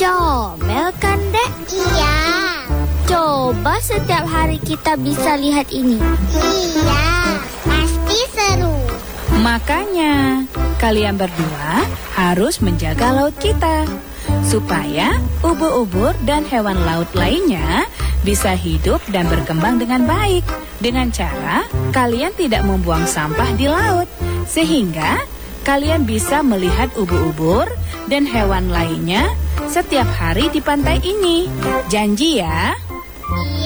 Comel kan, Dek? Iya. Coba setiap hari kita bisa lihat ini. Iya, pasti seru. Makanya, kalian berdua harus menjaga laut kita, supaya ubur-ubur dan hewan laut lainnya bisa hidup dan berkembang dengan baik. Dengan cara kalian tidak membuang sampah di laut, sehingga kalian bisa melihat ubur-ubur dan hewan lainnya setiap hari di pantai ini. Janji ya?